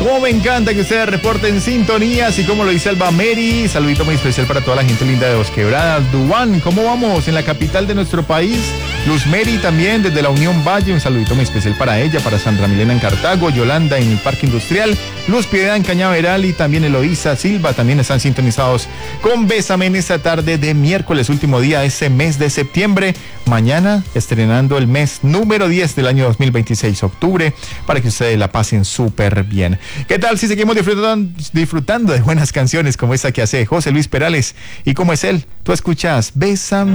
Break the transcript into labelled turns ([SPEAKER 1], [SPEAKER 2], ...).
[SPEAKER 1] Como me encanta que ustedes reporten sintonías y como lo dice Alba Mary, saludito muy especial para toda la gente linda de Bosquebradas, Dubán, ¿cómo vamos? En la capital de nuestro país, Luz Mary también desde la Unión Valle, un saludito muy especial para ella, para Sandra Milena en Cartago, Yolanda en el Parque Industrial, Luz Piedad en Cañaveral y también Eloísa Silva también están sintonizados con Bésame en esta tarde de miércoles, último día de ese mes de septiembre. Mañana estrenando el mes número 10 del año 2026, octubre, para que ustedes la pasen súper bien. ¿Qué tal si seguimos disfrutando de buenas canciones como esta que hace José Luis Perales? ¿Y cómo es él? Tú escuchas Bésame.